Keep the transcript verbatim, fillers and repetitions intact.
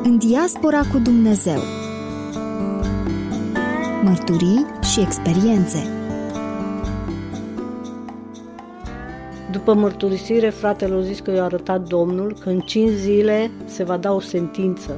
În diaspora cu Dumnezeu. Mărturii și experiențe. După mărturisire, fratele a zis că i-a arătat Domnul că în cinci zile se va da o sentință